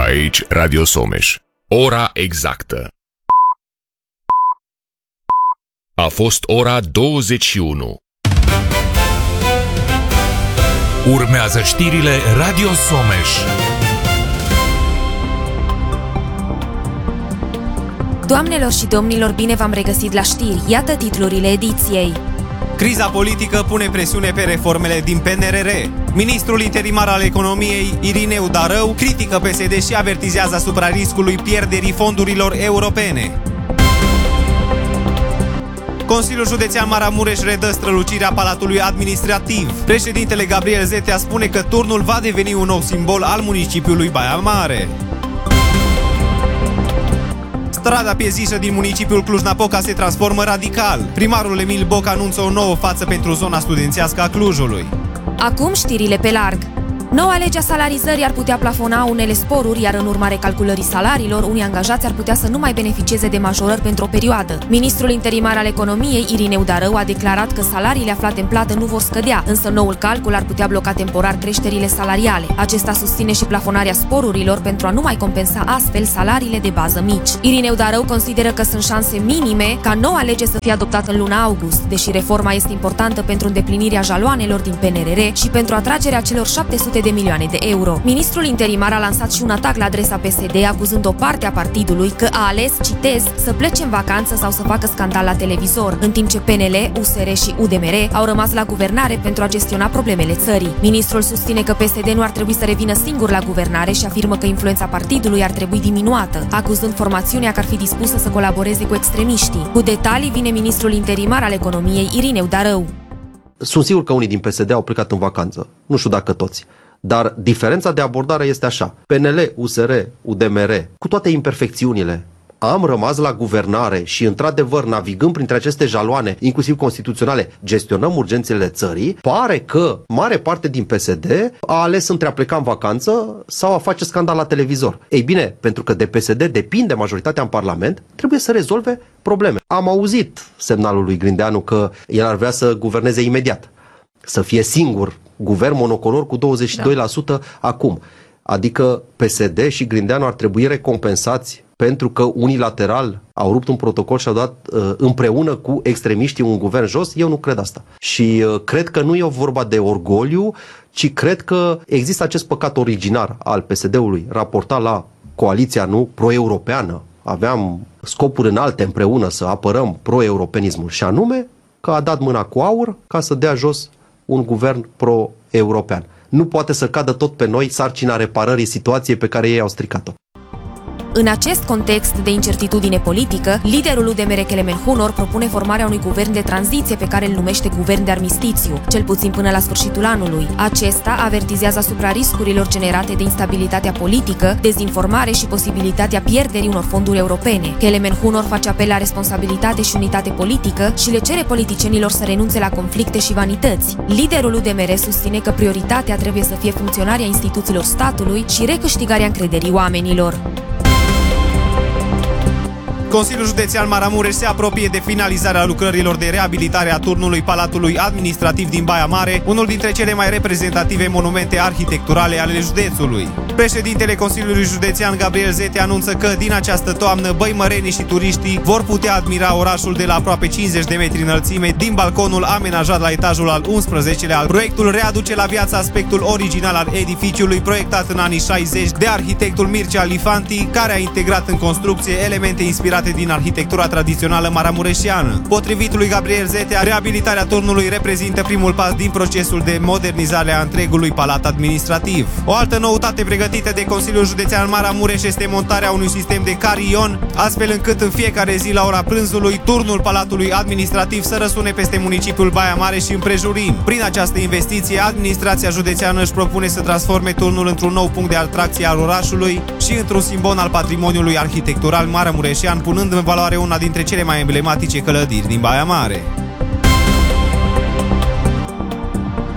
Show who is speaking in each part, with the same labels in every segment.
Speaker 1: Aici Radio Someș. Ora exactă. A fost ora 21.
Speaker 2: Urmează știrile Radio Someș.
Speaker 3: Doamnelor și domnilor, bine v-am regăsit la știri. Iată titlurile ediției.
Speaker 4: Criza politică pune presiune pe reformele din PNRR. Ministrul interimar al economiei, Irineu Darău, critică PSD și avertizează asupra riscului pierderii fondurilor europene. Consiliul Județean Maramureș redă strălucirea Palatului Administrativ. Președintele Gabriel Zetea spune că turnul va deveni un nou simbol al municipiului Baia Mare. Strada Piezișă din municipiul Cluj-Napoca se transformă radical. Primarul Emil Boc anunță o nouă față pentru zona studențească a Clujului.
Speaker 3: Acum știrile pe larg. Noua lege a salarizării ar putea plafona unele sporuri, iar în urma recalculării salariilor, unii angajați ar putea să nu mai beneficieze de majorări pentru o perioadă. Ministrul interimar al economiei, Irineu Darău, a declarat că salariile aflate în plată nu vor scădea, însă noul calcul ar putea bloca temporar creșterile salariale. Acesta susține și plafonarea sporurilor pentru a nu mai compensa astfel salariile de bază mici. Irineu Darău consideră că sunt șanse minime ca noua lege să fie adoptată în luna august, deși reforma este importantă pentru îndeplinirea jaloanelor din PNRR și pentru atragerea celor 700 de milioane de euro. Ministrul interimar a lansat și un atac la adresa PSD, acuzând o parte a partidului că a ales, citez, să plece în vacanță sau să facă scandal la televizor, în timp ce PNL, USR și UDMR au rămas la guvernare pentru a gestiona problemele țării. Ministrul susține că PSD nu ar trebui să revină singur la guvernare și afirmă că influența partidului ar trebui diminuată, acuzând formațiunea că ar fi dispusă să colaboreze cu extremiștii. Cu detalii vine ministrul interimar al economiei, Irineu Darău.
Speaker 5: Sunt sigur că unii din PSD au plecat în vacanță. Nu știu dacă toți. Dar diferența de abordare este așa. PNL, USR, UDMR, cu toate imperfecțiunile, am rămas la guvernare și, într-adevăr, navigând printre aceste jaloane, inclusiv constituționale, gestionăm urgențele țării. Pare că mare parte din PSD a ales între a pleca în vacanță sau a face scandal la televizor. Ei bine, pentru că de PSD depinde majoritatea în Parlament, trebuie să rezolve probleme. Am auzit semnalul lui Grindeanu că el ar vrea să guverneze imediat, să fie singur guvern monocolor cu 22% acum. Adică PSD și Grindeanu ar trebui recompensați pentru că unilateral au rupt un protocol și au dat împreună cu extremiștii un guvern jos. Eu nu cred asta. Și cred că nu e vorba de orgoliu, ci cred că există acest păcat originar al PSD-ului raportat la coaliția pro-europeană. Aveam scopuri înalte împreună să apărăm pro-europenismul și anume că a dat mâna cu aur ca să dea jos un guvern pro-european. Nu poate să cadă tot pe noi sarcina reparării situației pe care ei au stricat-o.
Speaker 3: În acest context de incertitudine politică, liderul UDMR Kelemen Hunor propune formarea unui guvern de tranziție pe care îl numește guvern de armistițiu, cel puțin până la sfârșitul anului. Acesta avertizează asupra riscurilor generate de instabilitatea politică, dezinformare și posibilitatea pierderii unor fonduri europene. Kelemen Hunor face apel la responsabilitate și unitate politică și le cere politicienilor să renunțe la conflicte și vanități. Liderul UDMR susține că prioritatea trebuie să fie funcționarea instituțiilor statului și recâștigarea încrederii oamenilor.
Speaker 4: Consiliul Județean Maramureș se apropie de finalizarea lucrărilor de reabilitare a turnului Palatului Administrativ din Baia Mare, unul dintre cele mai reprezentative monumente arhitecturale ale județului. Președintele Consiliului Județean Gabriel Zetea anunță că din această toamnă băimărenii și turiștii vor putea admira orașul de la aproape 50 de metri înălțime din balconul amenajat la etajul al 11-lea. Proiectul readuce la viață aspectul original al edificiului, proiectat în anii 60 de arhitectul Mircea Lifanti, care a integrat în construcție elemente inspirate din arhitectura tradițională maramureșeană. Potrivit lui Gabriel Zetea, reabilitarea turnului reprezintă primul pas din procesul de modernizare a întregului palat administrativ. O altă noutate pregătită de Consiliul Județean Maramureș este montarea unui sistem de carion, astfel încât în fiecare zi la ora prânzului, turnul Palatului Administrativ să răsune peste municipiul Baia Mare și împrejurim. Prin această investiție, administrația județeană își propune să transforme turnul într-un nou punct de atracție al orașului și într-un simbol al patrimoniului arhitectural maramureșean, punând în valoare una dintre cele mai emblematice clădiri din Baia Mare.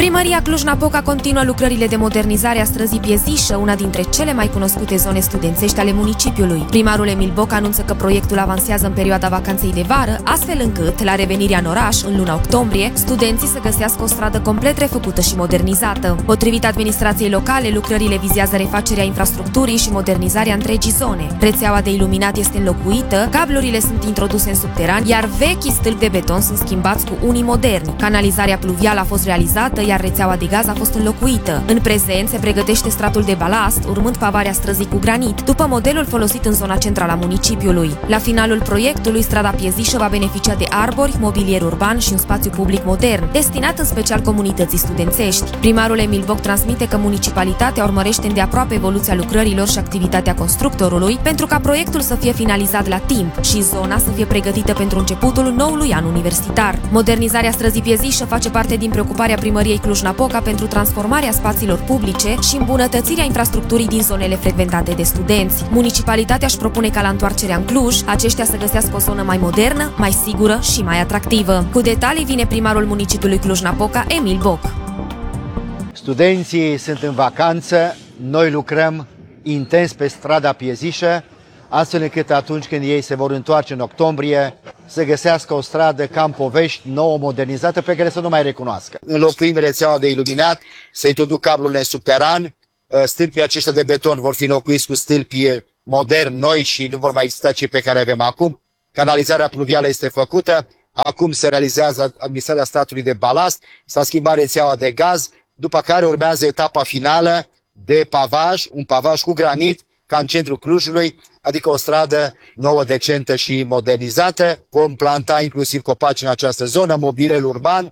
Speaker 3: Primăria Cluj-Napoca continuă lucrările de modernizare a străzii Piezișă, una dintre cele mai cunoscute zone studențești ale municipiului. Primarul Emil Boc anunță că proiectul avansează în perioada vacanței de vară, astfel încât, la revenirea în oraș, în luna octombrie, studenții să găsească o stradă complet refăcută și modernizată. Potrivit administrației locale, lucrările vizează refacerea infrastructurii și modernizarea întregii zone. Rețeaua de iluminat este înlocuită, cablurile sunt introduse în subteran, iar vechii stâlpi de beton sunt schimbați cu unii moderni. Canalizarea pluvială a fost realizată, iar rețeaua de gaz a fost înlocuită. În prezent se pregătește stratul de balast, urmând pavarea străzii cu granit, după modelul folosit în zona centrală a municipiului. La finalul proiectului, strada Piezișă va beneficia de arbori, mobilier urban și un spațiu public modern, destinat în special comunității studențești. Primarul Emil Boc transmite că municipalitatea urmărește îndeaproape evoluția lucrărilor și activitatea constructorului pentru ca proiectul să fie finalizat la timp și zona să fie pregătită pentru începutul noului an universitar. Modernizarea străzii Piezișă face parte din preocuparea primăriei Cluj-Napoca pentru transformarea spațiilor publice și îmbunătățirea infrastructurii din zonele frecventate de studenți. Municipalitatea își propune ca la întoarcerea în Cluj, aceștia să găsească o zonă mai modernă, mai sigură și mai atractivă. Cu detalii vine primarul municipiului Cluj-Napoca, Emil Boc.
Speaker 6: Studenții sunt în vacanță, noi lucrăm intens pe strada Piezișă, astfel încât atunci când ei se vor întoarce în octombrie să găsească o stradă ca în povești, nouă, modernizată, pe care să nu mai recunoască. Înlocuim rețeaua de iluminat, să introduc cablurile în subteran, stâlpii aceștia de beton vor fi înlocuiți cu stâlpii moderni, noi și nu vor mai exista cei pe care avem acum. Canalizarea pluvială este făcută, acum se realizează administrarea statului de balast, s-a schimbat rețeaua de gaz, după care urmează etapa finală de pavaj, un pavaj cu granit, ca în centrul Clujului, adică o stradă nouă, decentă și modernizată. Vom planta inclusiv copaci în această zonă, mobilier urban.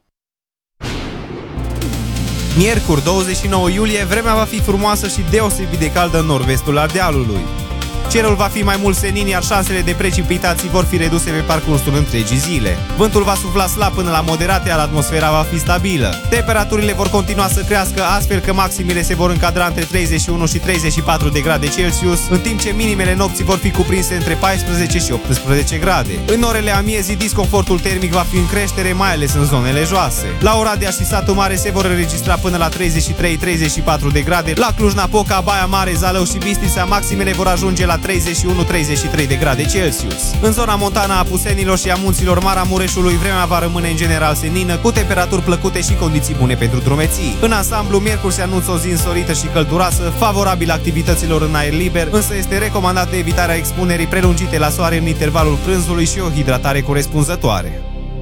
Speaker 4: Miercuri, 29 iulie, vremea va fi frumoasă și deosebit de caldă în nord-vestul Ardealului. Cerul va fi mai mult senin, iar șansele de precipitații vor fi reduse pe parcursul întregii zile. Vântul va sufla slab până la moderat, iar atmosfera va fi stabilă. Temperaturile vor continua să crească, astfel că maximile se vor încadra între 31 și 34 de grade Celsius, în timp ce minimele nopții vor fi cuprinse între 14 și 18 grade. În orele amiezii, disconfortul termic va fi în creștere, mai ales în zonele joase. La Oradea și Satul Mare se vor înregistra până la 33-34 de grade. La Cluj-Napoca, Baia Mare, Zalău și Bistrița, maximele vor ajunge la 31-33 de grade Celsius. În zona montană a Apusenilor și a munților Maramureșului, vremea va rămâne în general senină, cu temperaturi plăcute și condiții bune pentru drumeții. În ansamblu, miercuri se anunță o zi însorită și călduroasă, favorabilă activităților în aer liber, însă este recomandată evitarea expunerii prelungite la soare în intervalul prânzului și o hidratare corespunzătoare.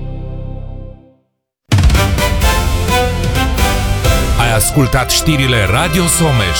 Speaker 2: Ai ascultat știrile Radio Someș.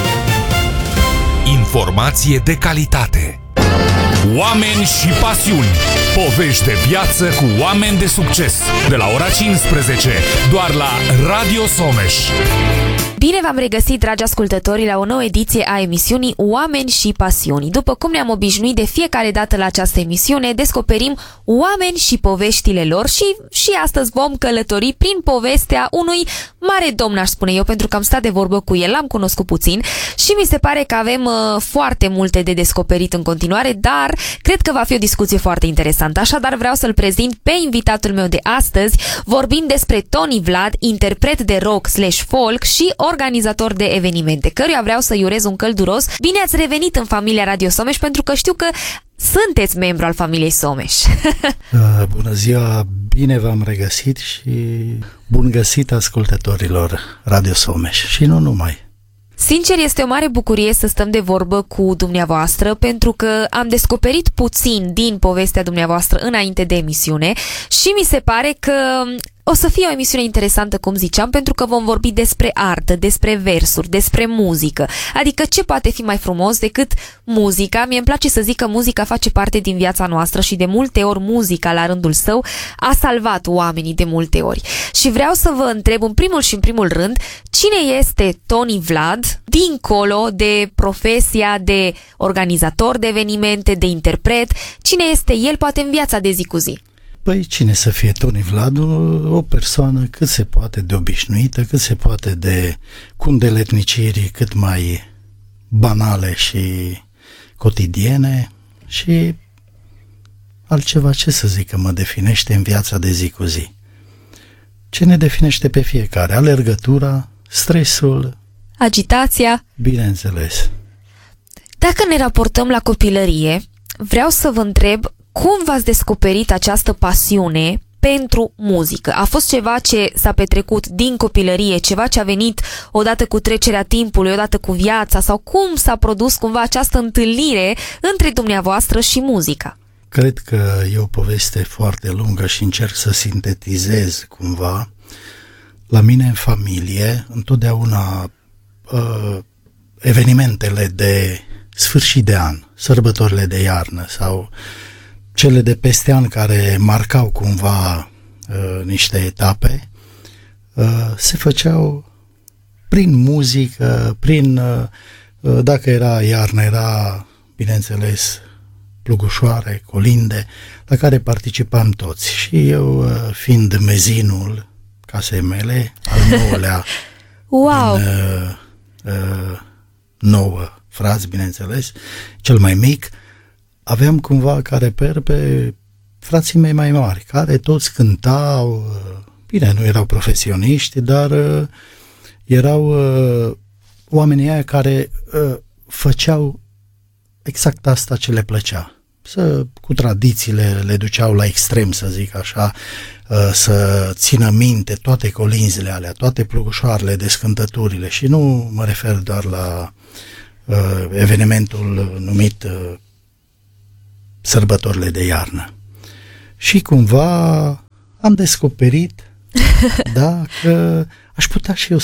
Speaker 2: Informație de calitate. Oameni și pasiuni. Povești de viață cu oameni de succes. De la ora 15, doar la Radio Someș.
Speaker 3: Bine v-am regăsit, dragi ascultători, la o nouă ediție a emisiunii Oameni și pasiuni. După cum ne-am obișnuit de fiecare dată la această emisiune, descoperim oameni și poveștile lor și astăzi vom călători prin povestea unui mare domn, aș spune eu, pentru că am stat de vorbă cu el, l-am cunoscut puțin și mi se pare că avem foarte multe de descoperit în continuare, dar cred că va fi o discuție foarte interesantă. Așadar vreau să-l prezint pe invitatul meu de astăzi. Vorbim despre Tony Vlad, interpret de rock/folk și organizator de evenimente, căruia vreau să-i urez un călduros bine ați revenit în familia Radio Someș, pentru că știu că sunteți membru al familiei Someș.
Speaker 7: Bună ziua, bine v-am regăsit și bun găsit ascultătorilor Radio Someș și nu numai.
Speaker 3: Sincer, este o mare bucurie să stăm de vorbă cu dumneavoastră, pentru că am descoperit puțin din povestea dumneavoastră înainte de emisiune și mi se pare că o să fie o emisiune interesantă, cum ziceam, pentru că vom vorbi despre artă, despre versuri, despre muzică. Adică ce poate fi mai frumos decât muzica? Mie îmi place să zic că muzica face parte din viața noastră și de multe ori muzica, la rândul său, a salvat oamenii de multe ori. Și vreau să vă întreb în primul și în primul rând, cine este Tony Vlad, dincolo de profesia de organizator de evenimente, de interpret, cine este el poate în viața de zi cu zi?
Speaker 7: Păi cine să fie Tony Vlad? O persoană cât se poate de obișnuită, cât se poate de cu îndeletniciri cât mai banale și cotidiene și altceva, ce să zic, că mă definește în viața de zi cu zi. ce ne definește pe fiecare, alergătura, stresul,
Speaker 3: agitația.
Speaker 7: Bineînțeles.
Speaker 3: Dacă ne raportăm la copilărie, vreau să vă întreb cum v-ați descoperit această pasiune pentru muzică. A fost ceva ce s-a petrecut din copilărie, ceva ce a venit odată cu trecerea timpului, odată cu viața, sau cum s-a produs cumva această întâlnire între dumneavoastră și muzica?
Speaker 7: Cred că e o poveste foarte lungă și încerc să sintetizez cumva. La mine în familie, întotdeauna evenimentele de sfârșit de an, sărbătorile de iarnă sau cele de peste an care marcau cumva niște etape, se făceau prin muzică, dacă era iarnă, era, bineînțeles, plugușoare, colinde, la care participam toți. Și eu, fiind mezinul casei mele, al nouălea
Speaker 3: wow.
Speaker 7: din 9 frați, bineînțeles, cel mai mic, aveam cumva ca reper pe frații mei mai mari, care toți cântau, bine, nu erau profesioniști, dar erau oamenii aia care făceau exact asta ce le plăcea. Cu tradițiile le duceau la extrem, să zic așa, să țină minte toate colinzile alea, toate plugușoarele, descântăturile, și nu mă refer doar la evenimentul numit sărbătorile de iarnă. Și cumva am descoperit da, că aș putea și eu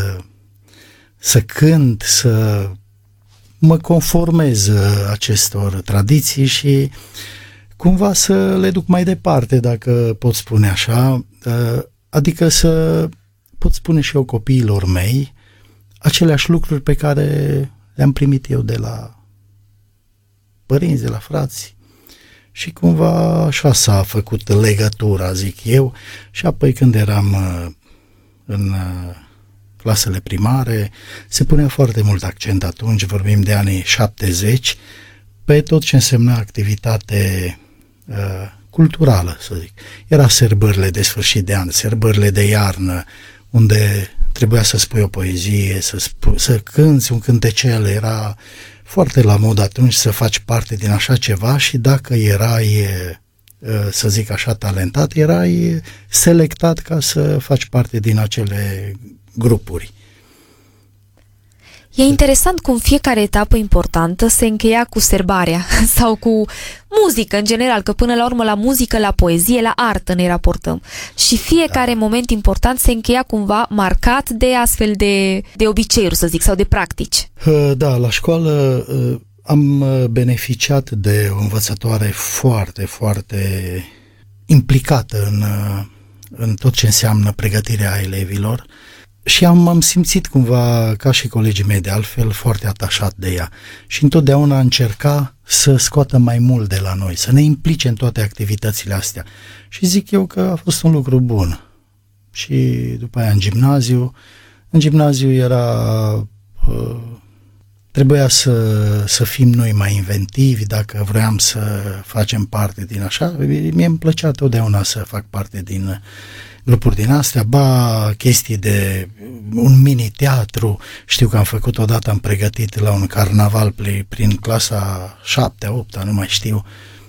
Speaker 7: să cânt, să mă conformez acestor tradiții și cumva să le duc mai departe, dacă pot spune așa, adică să pot spune și eu copiilor mei aceleași lucruri pe care le-am primit eu de la părinți, de la frați. Și cumva așa s-a făcut legătura, zic eu, și apoi când eram în clasele primare, se punea foarte mult accent atunci, vorbim de anii 70, pe tot ce însemna activitate culturală, să zic. Era sărbările de sfârșit de an, sărbările de iarnă, unde trebuia să spui o poezie, să cânți un cântecel, era foarte la mod atunci să faci parte din așa ceva și dacă erai, să zic așa, talentat, erai selectat ca să faci parte din acele grupuri.
Speaker 3: E interesant cum fiecare etapă importantă se încheia cu serbarea sau cu muzică în general, că până la urmă la muzică, la poezie, la artă ne raportăm. Și fiecare moment important se încheia cumva marcat de astfel de obiceiuri, să zic, sau de practici.
Speaker 7: Da, la școală am beneficiat de o învățătoare foarte, foarte implicată în tot ce înseamnă pregătirea elevilor. Și am simțit cumva, ca și colegii mei de altfel, foarte atașat de ea. Și întotdeauna încerca să scoată mai mult de la noi, să ne implice în toate activitățile astea. Și zic eu că a fost un lucru bun. Și după aia în gimnaziu era... trebuia să fim noi mai inventivi dacă vroiam să facem parte din așa. Mie îmi plăcea totdeauna să fac parte din grupuri din astea, chestii de un mini-teatru. Știu că am făcut odată, am pregătit la un carnaval prin clasa 7-a, 8-a, nu mai știu,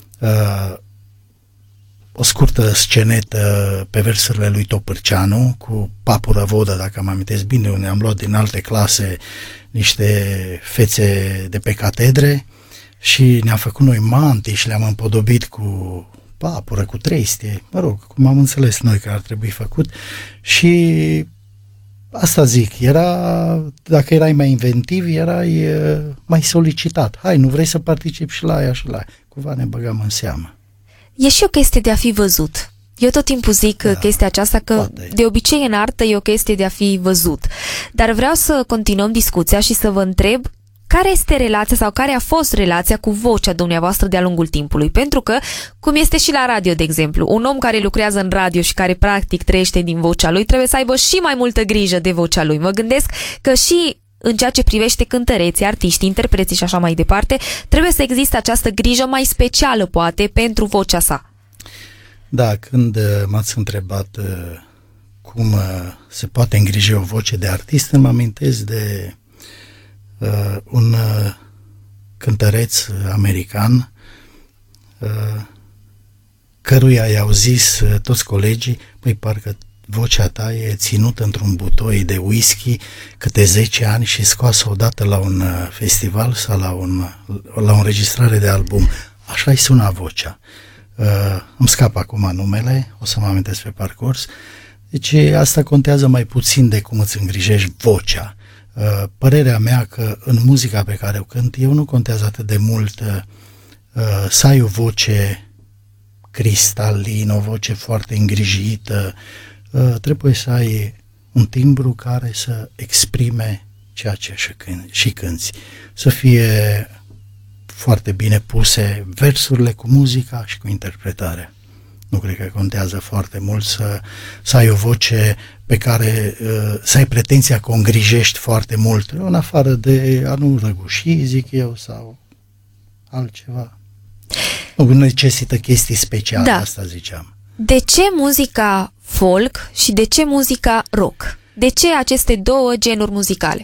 Speaker 7: o scurtă scenetă pe versurile lui Topârceanu cu Papu Răvodă, dacă mă amintesc bine, unde am luat din alte clase niște fețe de pe catedre și ne-am făcut noi mantii și le-am împodobit cu papură, cu treistie, mă rog, cum am înțeles noi că ar trebui făcut. Și asta zic, dacă erai mai inventiv, erai mai solicitat. Hai, nu vrei să participi și la aia și la aia. Cumva ne băgam în seamă.
Speaker 3: E și o chestie de a fi văzut. Eu tot timpul zic chestia aceasta, că de obicei în artă e o chestie de a fi văzut. Dar vreau să continuăm discuția și să vă întreb care este relația sau care a fost relația cu vocea dumneavoastră de-a lungul timpului? Pentru că, cum este și la radio, de exemplu, un om care lucrează în radio și care practic trăiește din vocea lui trebuie să aibă și mai multă grijă de vocea lui. Mă gândesc că și în ceea ce privește cântăreții, artiștii, interpreții și așa mai departe, trebuie să existe această grijă mai specială, poate, pentru vocea sa.
Speaker 7: Da, când m-ați întrebat cum se poate îngriji o voce de artist, îmi amintesc de un cântăreț american căruia i-au zis toți colegii: păi parcă vocea ta e ținută într-un butoi de whisky câte 10 ani și scoasă odată la un festival sau la o înregistrare de album. Așa-i suna vocea. Îmi scap acum numele, o să mă amintesc pe parcurs. Deci asta contează mai puțin de cum îți îngrijești vocea. Părerea mea că în muzica pe care o cânt eu nu contează atât de mult să ai o voce cristalină, o voce foarte îngrijită. Trebuie să ai un timbru care să exprime ceea ce și cânti. Să fie foarte bine puse versurile cu muzica și cu interpretarea. Nu cred că contează foarte mult să ai o voce pe care să ai pretenția că o îngrijești foarte mult, în afară de a nu răguși, zic eu, sau altceva. Nu necesită chestii speciale, asta ziceam.
Speaker 3: De ce muzica folk și de ce muzica rock? De ce aceste două genuri muzicale?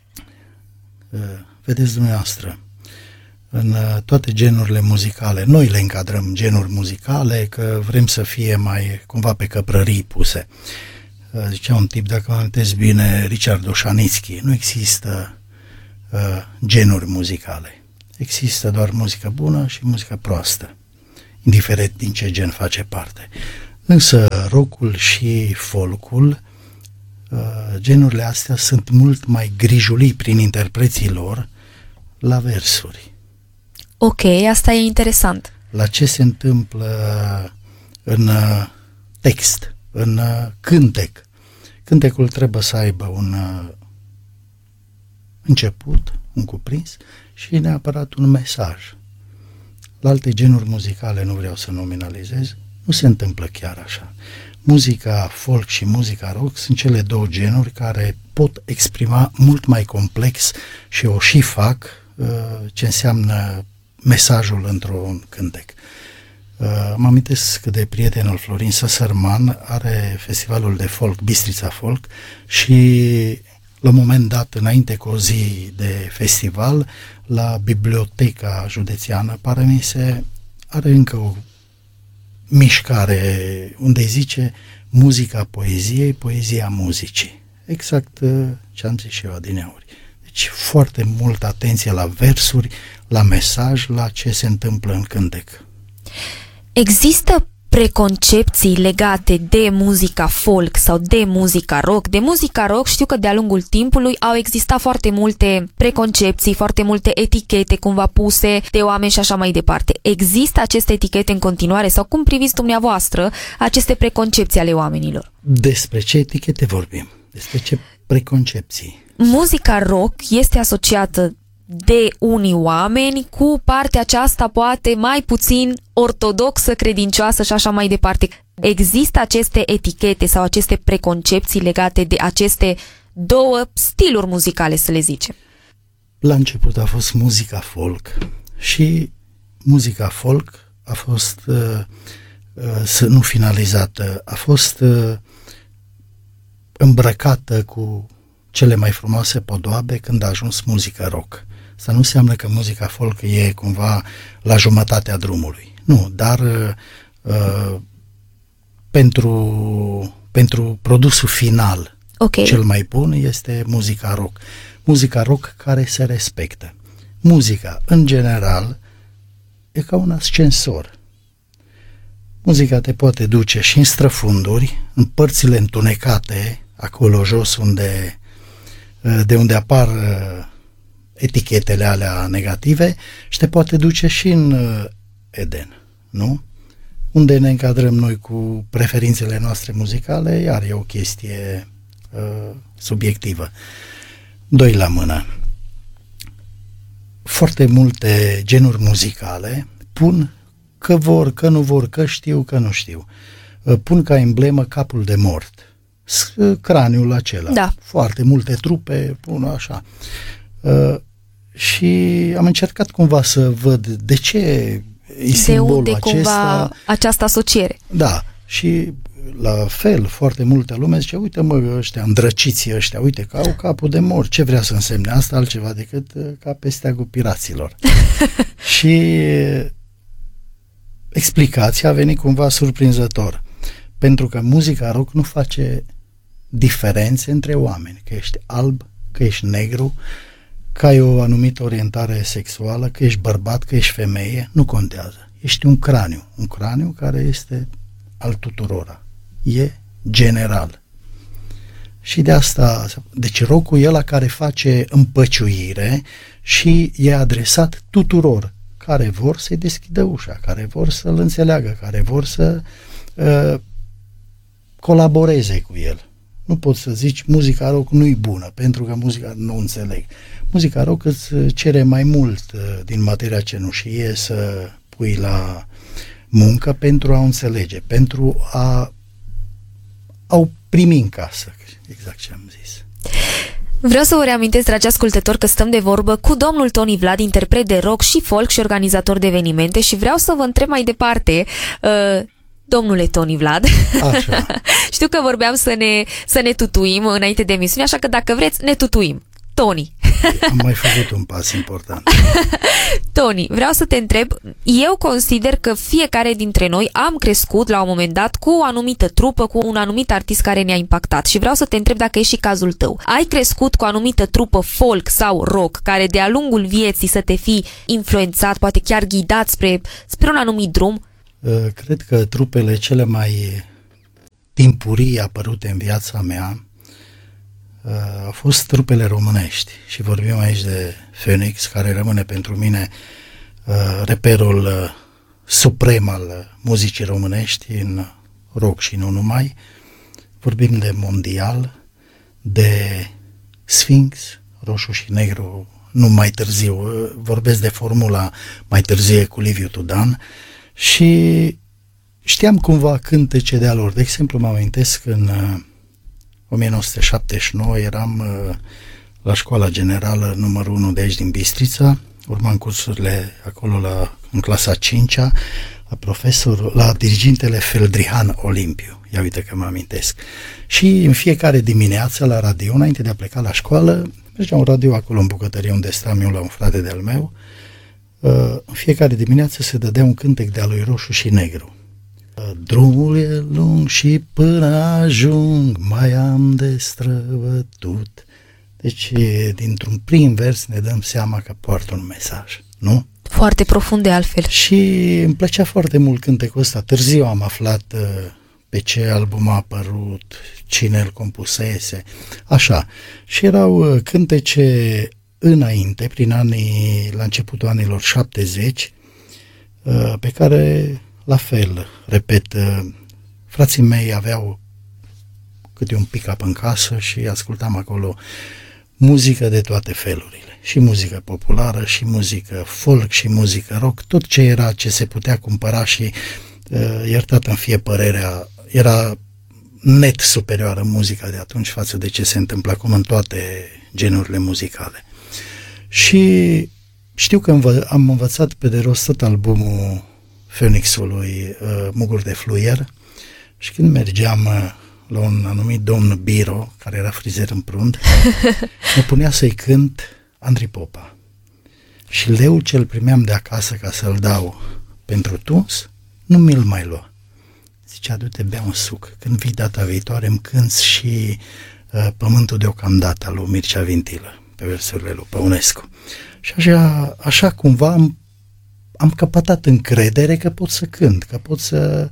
Speaker 7: Vedeți dumneavoastră, în toate genurile muzicale, noi le încadrăm genuri muzicale, că vrem să fie mai cumva pe căprării puse. Zicea un tip, dacă mă amintesc bine, Richard Oșanițchi, nu există genuri muzicale. Există doar muzică bună și muzică proastă, indiferent din ce gen face parte. Însă rockul și folkul, genurile astea sunt mult mai grijulii prin interpreții lor la versuri.
Speaker 3: Ok, asta e interesant.
Speaker 7: La ce se întâmplă în text, în cântec. Cântecul trebuie să aibă un început, un cuprins și neapărat un mesaj. La alte genuri muzicale, nu vreau să nominalizez, nu se întâmplă chiar așa. Muzica folk și muzica rock sunt cele două genuri care pot exprima mult mai complex și o și fac ce înseamnă mesajul într-un cântec. Mă amintesc de prietenul Florin Săsărman, are festivalul de folk, Bistrița Folk, și la un moment dat, înainte cu o zi de festival, la Biblioteca Județeană, pare mi se are încă o mișcare unde zice muzica poeziei, poezia muzicii. Exact ce am zis și eu adineauri. Deci foarte multă atenție la versuri, la mesaj, la ce se întâmplă în cântec.
Speaker 3: Există preconcepții legate de muzica folk sau de muzica rock? De muzica rock știu că de-a lungul timpului au existat foarte multe preconcepții, foarte multe etichete cumva puse de oameni și așa mai departe. Există aceste etichete în continuare sau cum priviți dumneavoastră aceste preconcepții ale oamenilor?
Speaker 7: Despre ce etichete vorbim? Despre ce preconcepții?
Speaker 3: Muzica rock este asociată de unii oameni cu partea aceasta poate mai puțin ortodoxă, credincioasă și așa mai departe. Există aceste etichete sau aceste preconcepții legate de aceste două stiluri muzicale, să le zicem?
Speaker 7: La început a fost muzica folk și muzica folk a fost nu finalizată, a fost îmbrăcată cu cele mai frumoase podoabe când a ajuns muzica rock. Asta nu înseamnă că muzica folk e cumva la jumătatea drumului. Nu, dar pentru produsul final, cel mai bun este muzica rock. Muzica rock care se respectă. Muzica, în general, e ca un ascensor. Muzica te poate duce și în străfunduri, în părțile întunecate, acolo jos de unde apar etichetele alea negative, și te poate duce și în Eden, nu? Unde ne încadrăm noi cu preferințele noastre muzicale, iar e o chestie subiectivă. Doi la mână. Foarte multe genuri muzicale pun că vor, că nu vor, că știu, că nu știu. Pun ca emblemă capul de mort. Craniul acela.
Speaker 3: Da.
Speaker 7: Foarte multe trupe pun așa. Și am încercat cumva să văd de ce e simbolul acesta.
Speaker 3: Cumva această asociere.
Speaker 7: Da. Și la fel, foarte multă lume zice, uite mă, ăștia îndrăciții ăștia, uite că au capul de mor, ce vrea să însemne asta altceva decât ca pe steagul piraților. Și explicația a venit cumva surprinzător, pentru că muzica rock nu face diferențe între oameni, că ești alb, că ești negru, că ai o anumită orientare sexuală, că ești bărbat, că ești femeie, nu contează. Ești un craniu care este al tuturora. E general. Și de asta, deci rock-ul e ăla care face împăciuire și e adresat tuturor care vor să-i deschidă ușa, care vor să-l înțeleagă, care vor să colaboreze cu el. Nu poți să zici muzica rock nu-i bună, pentru că muzica nu înțeleg. Muzica rock îți cere mai mult din materia cenușie să pui la muncă pentru a o înțelege, pentru a o primi în casă, exact ce am zis.
Speaker 3: Vreau să vă reamintesc, dragi ascultători, că stăm de vorbă cu domnul Toni Vlad, interpret de rock și folk și organizator de evenimente, și vreau să vă întreb mai departe, domnule Toni Vlad,
Speaker 7: așa.
Speaker 3: Știu că vorbeam să ne tutuim înainte de emisiune, așa că dacă vreți, ne tutuim. Toni.
Speaker 7: Am mai făcut un pas important.
Speaker 3: Toni, vreau să te întreb, eu consider că fiecare dintre noi am crescut la un moment dat cu o anumită trupă, cu un anumit artist care ne-a impactat, și vreau să te întreb dacă e și cazul tău. Ai crescut cu o anumită trupă folk sau rock care de-a lungul vieții să te fi influențat, poate chiar ghidat spre un anumit drum?
Speaker 7: Cred că trupele cele mai timpurii apărute în viața mea au fost trupele românești, și vorbim aici de Phoenix, care rămâne pentru mine reperul suprem al muzicii românești în rock și nu numai. Vorbim de Mondial, de Sphinx, roșu și negru, nu mai târziu, vorbesc de formula mai târzie cu Liviu Tudan, și știam cumva cântece de-a lor. De exemplu, mă amintesc în 1979 eram la școala generală numărul 1 de aici din Bistrița, urmam cursurile acolo în clasa 5-a, la dirigintele Feldrihan Olimpiu. Ia uite că mă amintesc. Și în fiecare dimineață la radio, înainte de a pleca la școală, mergea un radio acolo în bucătărie unde stăm eu la un frate de-al meu. În fiecare dimineață se dădea un cântec de-a lui Roșu și Negru. Drumul e lung și până ajung mai am de străbătut. Deci, dintr-un prim vers ne dăm seama că poartă un mesaj, nu?
Speaker 3: Foarte profund de altfel.
Speaker 7: Și îmi plăcea foarte mult cântecul ăsta. Târziu am aflat pe ce album a apărut, cine îl compusese, așa. Și erau cântece înainte, la începutul anilor 70, pe care, la fel, repet, frații mei aveau câte un pick-up în casă și ascultam acolo muzică de toate felurile, și muzică populară, și muzică folk, și muzică rock, tot ce se putea cumpăra, și iertat-mi fie părerea, era net superioară muzica de atunci față de ce se întâmplă acum în toate genurile muzicale. Și știu că am învățat pe de rost tot albumul Phoenixului, Muguri de Fluier, și când mergeam la un anumit domn Biro, care era frizer în prund, mă punea să-i cânt Andrei Popa. Și leul ce-l primeam de acasă ca să-l dau pentru tuns, nu mi-l mai lua. Zicea, du-te, bea un suc. Când vii data viitoare, îmi cânți și Pământul deocamdată al lui Mircea Vintilă, pe versurile lui Păunescu. Și așa cumva am căpătat încredere că pot să cânt, că pot să...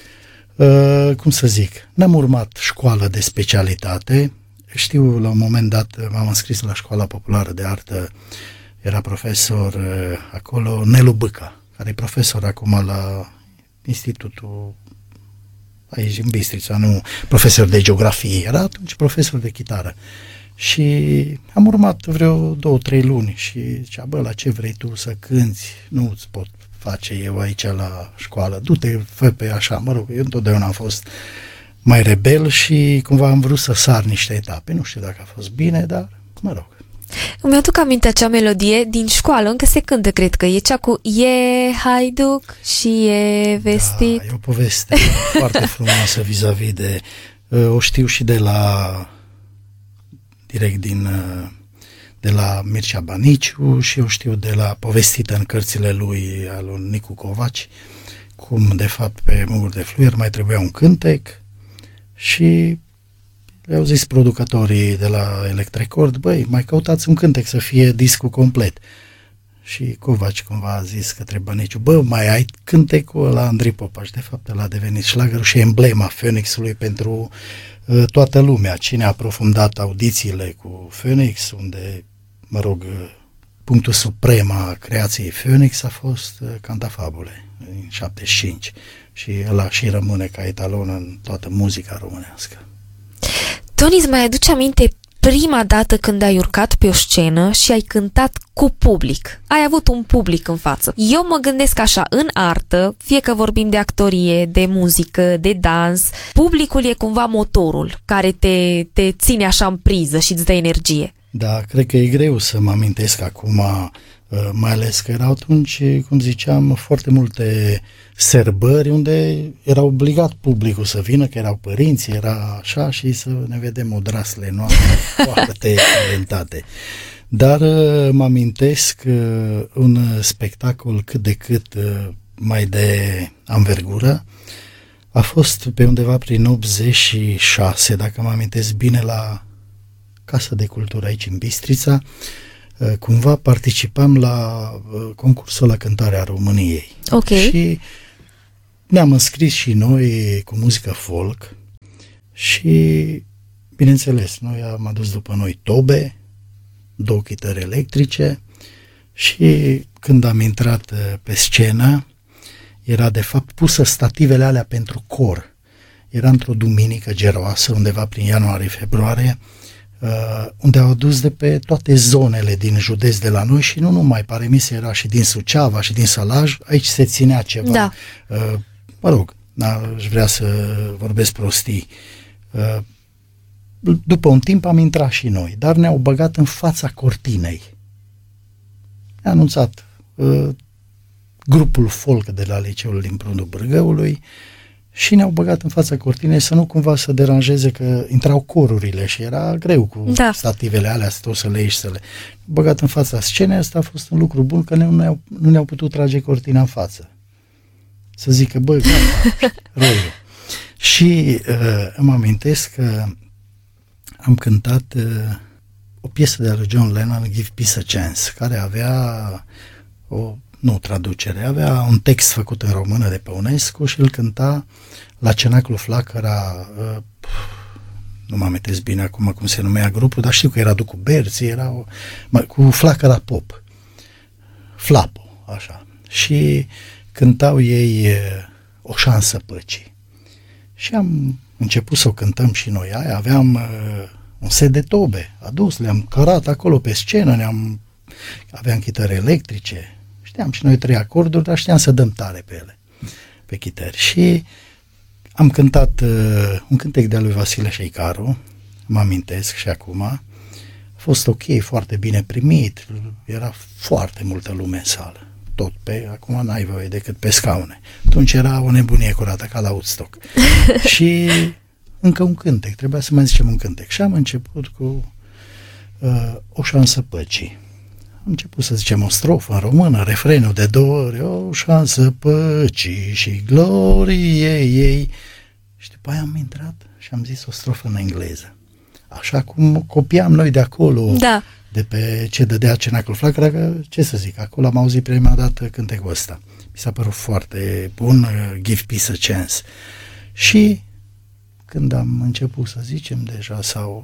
Speaker 7: cum să zic, n-am urmat școală de specialitate. Știu, la un moment dat m-am înscris la Școala Populară de Artă, era profesor acolo Nelu Bâca, care e profesor acum la Institutul aici în Bistrița, nu profesor de geografie, era atunci profesor de chitară. Și am urmat vreo 2-3 luni și zicea, bă, la ce vrei tu să cânti? Nu îți pot face eu aici la școală, du-te, fă pe așa. Mă rog, eu întotdeauna am fost mai rebel și cumva am vrut să sar niște etape. Nu știu dacă a fost bine, dar mă rog.
Speaker 3: Îmi aduc aminte acea melodie din școală, încă se cântă, cred că e cea cu e haiduc și e vestit.
Speaker 7: Da, e o poveste foarte frumoasă vis-a-vis de... O știu și direct de la Mircea Baniciu și o știu de la povestită în cărțile lui al lui Nicu Covaci, cum de fapt pe Muguri de Fluier mai trebuia un cântec și le-au zis producătorii de la Electrecord, băi, mai căutați un cântec să fie discul complet. Și Covaci cumva a zis către Baniciu, bă, mai ai cântecul ăla Andrei Popa, și de fapt ăla a devenit șlagărul și emblema Phoenixului pentru toată lumea. Cine a aprofundat audițiile cu Phoenix, unde, mă rog, punctul suprem a creației Phoenix a fost Cantafabule în 75 și ăla și rămâne ca etalon în toată muzica românească.
Speaker 3: Toni, îți mai aduce aminte prima dată când ai urcat pe o scenă și ai cântat cu public? Ai avut un public în față. Eu mă gândesc așa, în artă, fie că vorbim de actorie, de muzică, de dans, publicul e cumva motorul care te ține așa în priză și îți dă energie.
Speaker 7: Da, cred că e greu să mă amintesc acum, mai ales că erau atunci, cum ziceam, foarte multe sărbări unde era obligat publicul să vină, că erau părinții, era așa, și să ne vedem odrasle noastre foarte talentate. Dar mă amintesc un spectacol cât de cât mai de anvergură. A fost pe undeva prin 86, dacă mă amintesc bine, la Casa de Cultură aici în Bistrița. Cumva participam la concursul la cântarea României.
Speaker 3: Okay.
Speaker 7: Și ne-am înscris și noi cu muzică folk și, bineînțeles, noi am adus după noi tobe, 2 chitări electrice și când am intrat pe scenă era de fapt pusă stativele alea pentru cor. Era într-o duminică geroasă, undeva prin ianuarie-februarie, unde au adus de pe toate zonele din județ de la noi și nu numai, pare mi se era și din Suceava și din Sălaj, aici se ținea ceva.
Speaker 3: Da.
Speaker 7: Mă rog, aș vrea să vorbesc prostii. După un timp am intrat și noi, dar ne-au băgat în fața cortinei. Ne-a anunțat grupul folk de la liceul din Prundul Bârgăului și ne-au băgat în fața cortinei să nu cumva să deranjeze, că intrau corurile și era greu cu stativele alea să le ieși, să le... Băgat în fața scenei, asta a fost un lucru bun, că nu ne-au putut trage cortina în față. Să zică, băi, gata, roiul. Și îmi amintesc că am cântat o piesă de la John Lennon, Give Peace a Chance, care avea traducere, avea un text făcut în română de pe UNESCO și îl cânta la Cenaclu Flacăra, nu mă amintesc bine acum cum se numea grupul, dar știu că era Ducu Berții, cu Flacăra Pop, Flapo, așa, și cântau ei O șansă păcii. Și am început să o cântăm și noi aia, aveam un set de tobe adus, le-am cărat acolo pe scenă, aveam chitări electrice, știam și noi 3 acorduri, dar știam să dăm tare pe ele, pe chitări. Și am cântat un cântec de-a lui Vasile Șeicaru, mă amintesc și acum, a fost ok, foarte bine primit, era foarte multă lume în sală, tot acum n-ai voie decât pe scaune. Atunci era o nebunie curată, ca la Woodstock. Și încă un cântec, trebuia să mai zicem un cântec. Și am început cu O șansă păcii. Am început să zicem o strofă în română, refrenul de 2 ori, O șansă păcii și gloriei ei. Și după aia am intrat și am zis o strofă în engleză. Așa cum copiam noi de acolo, de pe ce dădea Cenaclu Flacăra, că, ce să zic, acolo am auzit prima dată cântecul ăsta. Mi s-a părut foarte bun, Give Peace a Chance. Și când am început să zicem, deja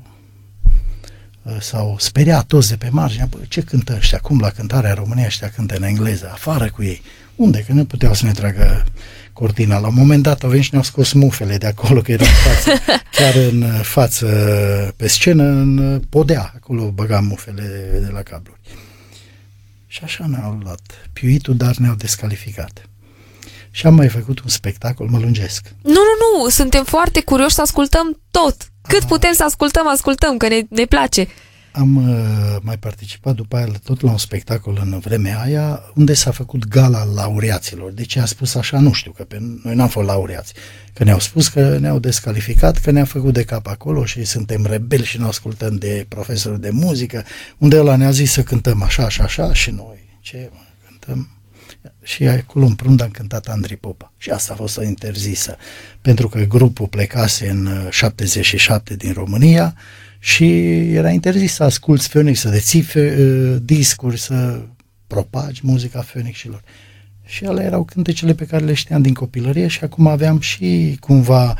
Speaker 7: s-au speriat toți de pe margine. Ce cântă ăștia? Cum la cântarea România ăștia cântă în engleză? Afară cu ei! Unde? Că nu puteau să ne tragă cortina. La un moment dat au venit și ne-au scos mufele de acolo, că erau în față, chiar în față, pe scenă, în podea. Acolo băgam mufele de la cabluri. Și așa ne-au luat piuitul, dar ne-au descalificat. Și am mai făcut un spectacol, mă lungesc.
Speaker 3: Nu, suntem foarte curioși să ascultăm tot. Cât putem să ascultăm, că ne place.
Speaker 7: am mai participat după aia tot la un spectacol în vremea aia, unde s-a făcut gala laureaților. De ce a spus așa, nu știu, că noi n-am fost laureați. Că ne-au spus că ne-au descalificat, că ne-am făcut de cap acolo și suntem rebeli și nu ascultăm de profesorul de muzică, unde ăla ne-a zis să cântăm așa, așa, așa și noi, ce mă, cântăm? Și acolo în Prunde am cântat Andrei Popa și asta a fost interzisă, pentru că grupul plecase în 77 din România și era interzis să asculți Phoenix, să deții discuri, să propagi muzica Phoenixilor. Și alea erau cântecele pe care le știam din copilărie și acum aveam și cumva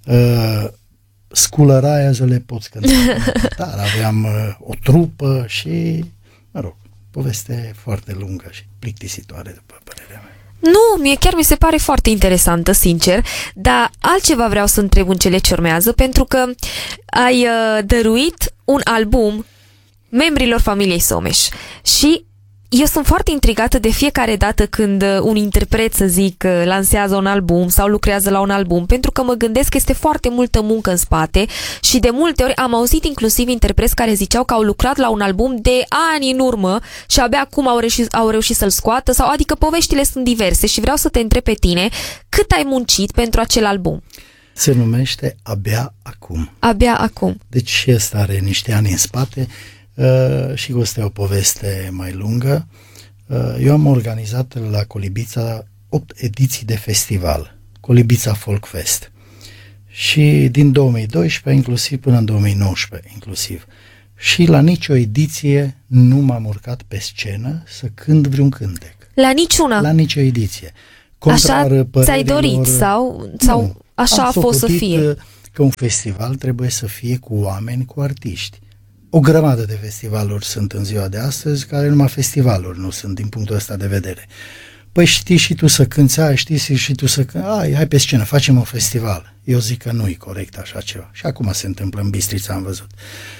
Speaker 7: sculăraia să le poți cânta. Dar aveam o trupă și, mă rog, poveste foarte lungă și plictisitoare, după părerea mea.
Speaker 3: Nu, chiar mi se pare foarte interesantă, sincer, dar altceva vreau să întreb în cele ce urmează, pentru că ai dăruit un album membrilor familiei Someș și eu sunt foarte intrigată de fiecare dată când un interpret, să zic, lansează un album sau lucrează la un album, pentru că mă gândesc că este foarte multă muncă în spate și de multe ori am auzit inclusiv interpreți care ziceau că au lucrat la un album de ani în urmă și abia acum au reușit să-l scoată, sau adică poveștile sunt diverse și vreau să te întreb pe tine cât ai muncit pentru acel album.
Speaker 7: Se numește Abia Acum.
Speaker 3: Abia Acum.
Speaker 7: Deci și ăsta are niște ani în spate. Și ăsta e o poveste mai lungă. Eu am organizat la Colibița 8 ediții de festival, Colibița Folk Fest. Și din 2012 inclusiv până în 2019 inclusiv. Și la nicio ediție nu m-am urcat pe scenă să cânt vreun cântec.
Speaker 3: La niciuna?
Speaker 7: La nicio ediție.
Speaker 3: Așa ți-ai dorit sau
Speaker 7: nu,
Speaker 3: așa a fost să fie?
Speaker 7: Că un festival trebuie să fie cu oameni, cu artiști. O grămadă de festivaluri sunt în ziua de astăzi, care numai festivaluri nu sunt din punctul ăsta de vedere. Păi știi și tu să cânti, știi și tu să cânti, hai pe scenă, facem un festival. Eu zic că nu e corect așa ceva. Și acum se întâmplă în Bistrița, am văzut.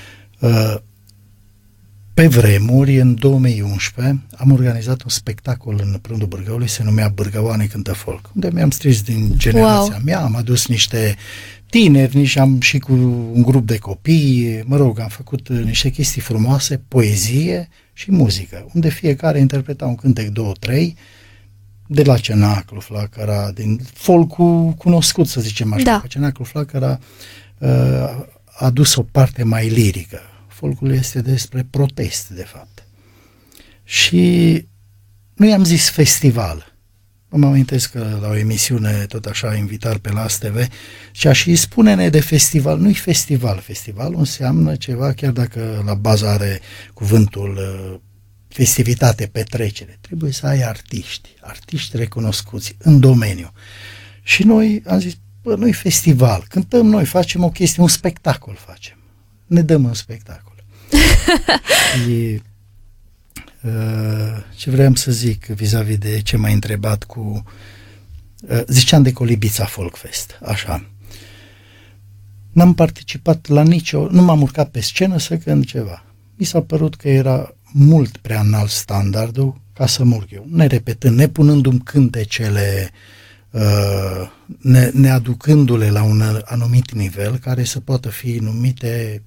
Speaker 7: Pe vremuri, în 2011, am organizat un spectacol în Prundul Bârgăului, se numea Bârgăoane cântă folk, unde mi-am strâns din generația mea, am adus niște tineri, am și cu un grup de copii, mă rog, am făcut niște chestii frumoase, poezie și muzică, unde fiecare interpreta un cântec, 2-3, de la Cenaclu Flacăra, din folcul cunoscut, să zicem așa. Da. Cenaclu Flacăra a adus o parte mai lirică. Folcul este despre protest, de fapt. Și nu i-am zis festival. Mă amintesc că la o emisiune, tot așa, invitat pe la TV, și spune-ne de festival. Nu-i festival. Festivalul înseamnă ceva, chiar dacă la bază are cuvântul festivitate, petrecere. Trebuie să ai artiști recunoscuți în domeniu. Și noi am zis, nu-i festival, cântăm noi, facem o chestie, un spectacol facem. Ne dăm un spectacol. Ce vreau să zic vis-a-vis de ce m-ai întrebat cu... ziceam de Colibița Folk Fest, așa. N-am participat la nu m-am urcat pe scenă să cânt ceva. Mi s-a părut că era mult prea înalt standardul ca să mă urc eu, nerepetând, nepunându-mi cântecele, neaducându-le la un anumit nivel care să poată fi numite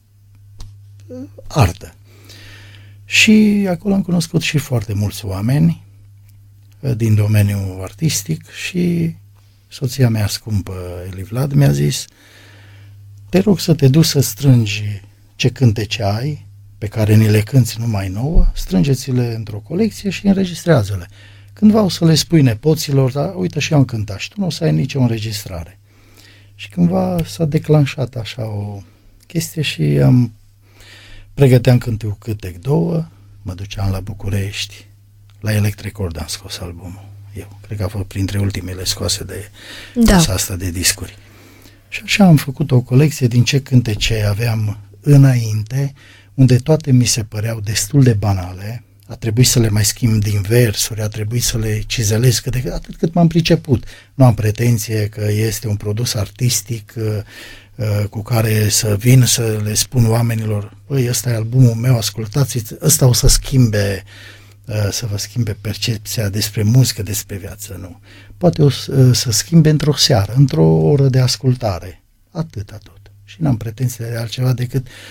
Speaker 7: artă. Și acolo am cunoscut și foarte mulți oameni din domeniul artistic și soția mea scumpă, Eli Vlad, mi-a zis, te rog să te duci să strângi ce cântece ai, pe care ni le cânti numai nouă, strângeți-le într-o colecție și înregistrează-le. Cândva o să le spui nepoților, da, uite și eu am cântat și tu nu o să ai nicio înregistrare. Și cândva s-a declanșat așa o chestie și pregăteam cânteu câtec 2, mă duceam la București, la Electrecord am scos albumul. Eu cred că a fost printre ultimele scoase de casa asta de discuri. Și așa am făcut o colecție din ce cântece aveam înainte, unde toate mi se păreau destul de banale, a trebuit să le mai schimb din versuri, a trebuit să le cizelez atât cât m-am priceput. Nu am pretenție că este un produs artistic cu care să vin să le spun oamenilor, băi, ăsta e albumul meu, ascultați, ăsta o să schimbe, să vă schimbe percepția despre muzică, despre viață, nu. Poate o să schimbe într-o seară, într-o oră de ascultare, atâta tot. Și n-am pretenție de altceva decât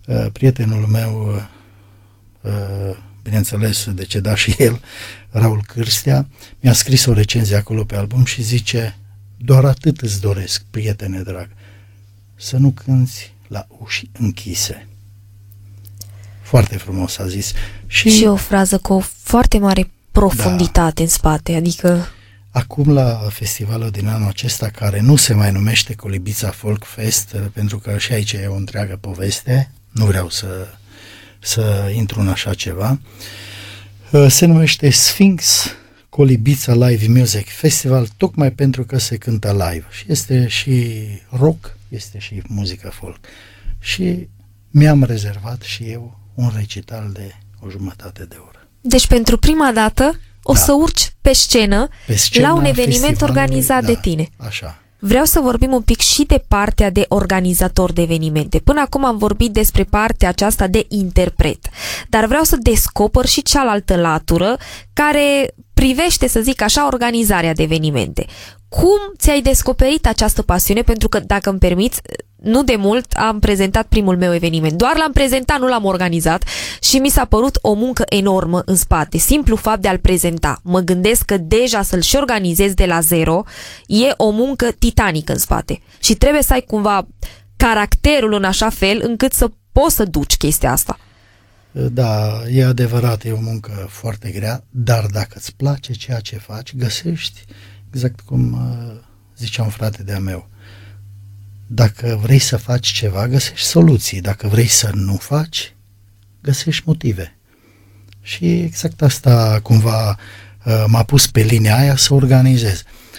Speaker 7: Prietenul meu, bineînțeles decedat și el, Raul Cârstea, mi-a scris o recenzie acolo pe album și zice: doar atât îți doresc, prietene drag, să nu cânți la uși închise. Foarte frumos a zis.
Speaker 3: Și o frază cu o foarte mare profunditate în spate, adică...
Speaker 7: Acum la festivalul din anul acesta, care nu se mai numește Colibița Folk Fest, pentru că și aici e o întreagă poveste, nu vreau să intru în așa ceva, se numește Sphinx Colibița Live Music Festival, tocmai pentru că se cântă live. Și este și rock, este și muzică folk. Și mi-am rezervat și eu un recital de o jumătate de oră.
Speaker 3: Deci pentru prima dată o să urci pe scenă la un eveniment organizat de tine.
Speaker 7: Așa.
Speaker 3: Vreau să vorbim un pic și de partea de organizator de evenimente. Până acum am vorbit despre partea aceasta de interpret, dar vreau să descoper și cealaltă latură care privește, să zic așa, organizarea de evenimente. Cum ți-ai descoperit această pasiune? Pentru că, dacă îmi permiți, nu de mult am prezentat primul meu eveniment. Doar l-am prezentat, nu l-am organizat și mi s-a părut o muncă enormă în spate. Simplu fapt de a-l prezenta. Mă gândesc că deja să-l și organizezi de la zero e o muncă titanică în spate. Și trebuie să ai cumva caracterul în așa fel încât să poți să duci chestia asta.
Speaker 7: Da, e adevărat, e o muncă foarte grea, dar dacă îți place ceea ce faci, găsești, exact cum zicea un frate de-a meu, dacă vrei să faci ceva, găsești soluții, dacă vrei să nu faci, găsești motive. Și exact asta cumva m-a pus pe linia aia să organizez.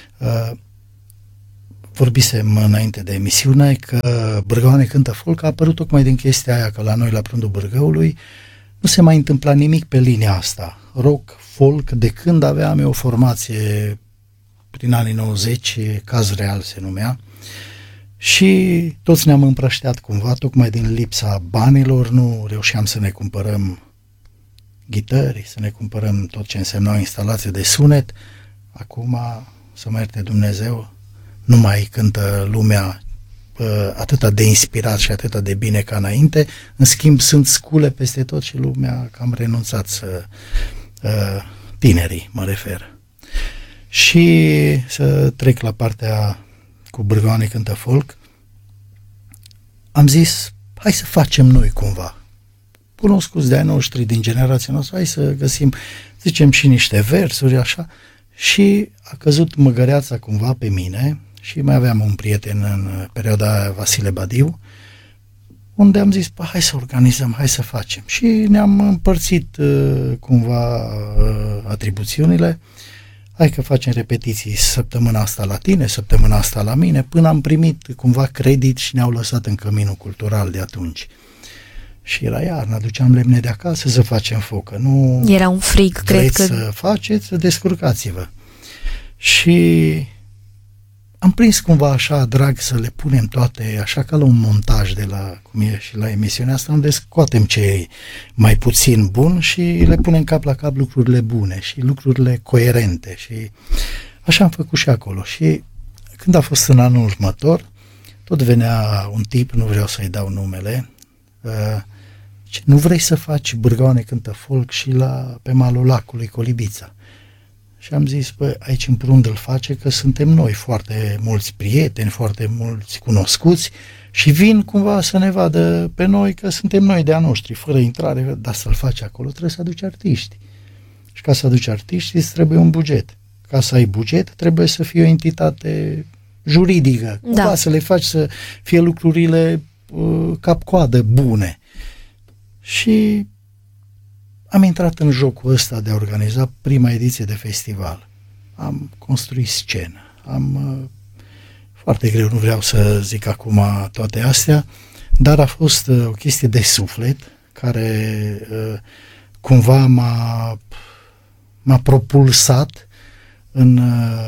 Speaker 7: Vorbisem înainte de emisiune că Bârgăoane cântă folk a apărut tocmai din chestia aia, că la noi la Prundul Bârgăului nu se mai întâmpla nimic pe linia asta. Rock, folk, de când aveam eu o formație prin anii 90, Caz Real se numea, și toți ne-am împrășteat cumva, tocmai din lipsa banilor, nu reușeam să ne cumpărăm ghitări, să ne cumpărăm tot ce însemna o instalație de sunet. Acum, să mă ierte Dumnezeu, nu mai cântă lumea atâta de inspirat și atâta de bine ca înainte. În schimb, sunt scule peste tot și lumea cam renunțat să... tinerii, mă refer. Și să trec la partea cu Bârgăoane cântă folk. Am zis, hai să facem noi cumva. Cunoscuți de ai noștri din generația noastră, hai să găsim, zicem, și niște versuri, așa. Și a căzut măgăreața cumva pe mine și mai aveam un prieten în perioada aia, Vasile Badiu, unde am zis, hai să organizăm, hai să facem. Și ne-am împărțit cumva atribuțiunile. Hai că facem repetiții săptămâna asta la tine, săptămâna asta la mine, până am primit cumva credit și ne-au lăsat în căminul cultural de atunci. Și era iarnă, aduceam lemne de acasă să facem foc. Nu
Speaker 3: era un frig, cred că...
Speaker 7: să faceți, descurcați-vă. Și am prins cumva așa drag să le punem toate, așa ca la un montaj de la, cum e și la emisiunea asta, unde scoatem ce e mai puțin bun și le punem cap la cap lucrurile bune și lucrurile coerente. Și așa am făcut și acolo. Și când a fost în anul următor, tot venea un tip, nu vreau să-i dau numele, nu vrei să faci Bârgăoane cântă folk și pe malul lacului Colibița? Și am zis, aici în Prund îl face că suntem noi foarte mulți prieteni, foarte mulți cunoscuți și vin cumva să ne vadă pe noi că suntem noi de-a noștri, fără intrare, dar să-l faci acolo trebuie să aduci artiști. Și ca să aduci artiști îți trebuie un buget. Ca să ai buget trebuie să fie o entitate juridică, cumva să le faci să fie lucrurile cap-coadă bune. Și am intrat în jocul ăsta de a organiza prima ediție de festival. Am construit scenă. Foarte greu, nu vreau să zic acum toate astea, dar a fost o chestie de suflet care cumva m-a propulsat în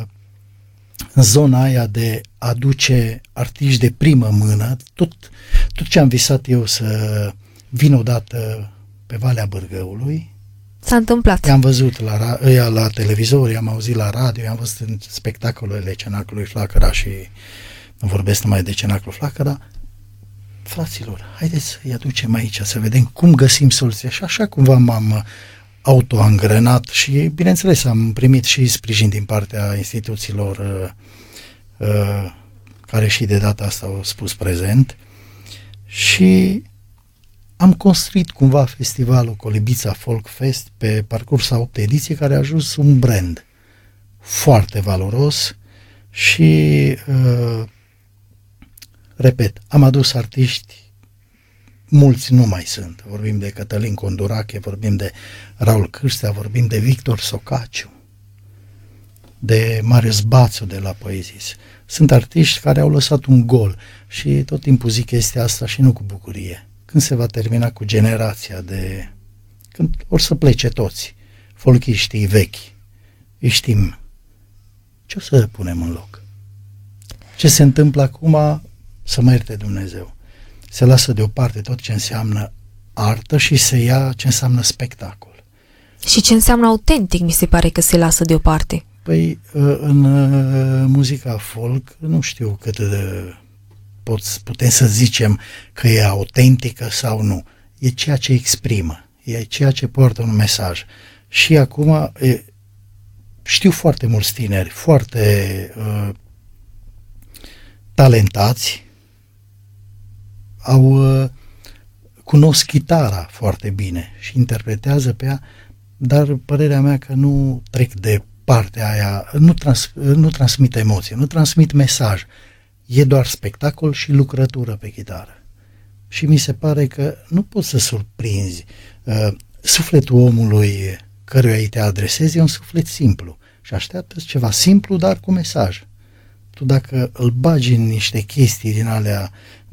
Speaker 7: zona aia de a aduce artiști de primă mână. Tot ce am visat eu să vin odată pe Valea Bârgăului.
Speaker 3: S-a întâmplat.
Speaker 7: I-am văzut la televizor, i-am auzit la radio, i-am văzut în spectacolele Cenaclului Flacăra și nu vorbesc numai de Cenaclul Flacăra. fraților, haideți să-i aducem aici, să vedem cum găsim soluția. Și așa cumva m-am autoangrenat și, bineînțeles, am primit și sprijin din partea instituțiilor care și de data asta au spus prezent și am construit cumva festivalul Colibița Folk Fest pe parcurs a 8 ediție, care a ajuns un brand foarte valoros și, repet, am adus artiști, mulți nu mai sunt. Vorbim de Cătălin Condurache, vorbim de Raul Cârstea, vorbim de Victor Socaciu, de Marius Bațu de la Poezis. Sunt artiști care au lăsat un gol și tot timpul zic chestia asta și nu cu bucurie. Când se va termina cu generația de... când or să plece toți, folchiștii vechi, îi știm, ce o să punem în loc? Ce se întâmplă acum, să mă ierte Dumnezeu. Se lasă deoparte tot ce înseamnă artă și se ia ce înseamnă spectacol.
Speaker 3: Și ce înseamnă autentic, mi se pare că se lasă deoparte.
Speaker 7: Păi, în muzica folk, nu știu cât putem să zicem că e autentică sau nu. E ceea ce exprimă, e ceea ce poartă un mesaj. Și acum știu foarte mulți tineri, foarte talentați, cunosc chitara foarte bine și interpretează pe ea, dar părerea mea că nu trec de partea aia, nu transmit emoție, nu transmit mesaj. E doar spectacol și lucrătură pe chitară. Și mi se pare că nu poți să surprinzi. Sufletul omului căruia îi te adresezi e un suflet simplu și așteaptă ceva simplu, dar cu mesaj. Tu dacă îl bagi în niște chestii din alea